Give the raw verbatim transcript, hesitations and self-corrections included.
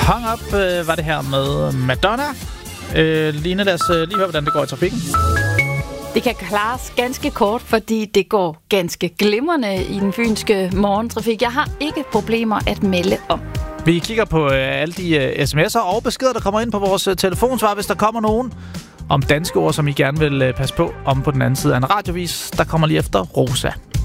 Hung Up øh, var det her med Madonna. Øh, Line, lad os øh, lige høre, hvordan det går i trafikken. Det kan klares ganske kort, fordi det går ganske glimrende i den fynske morgentrafik. Jeg har ikke problemer at melde om. Vi kigger på øh, alle de øh, sms'er og beskeder, der kommer ind på vores øh, telefonsvar, hvis der kommer nogen om danske ord, som I gerne vil øh, passe på om på den anden side af en radiovis. Der kommer lige efter Rosa.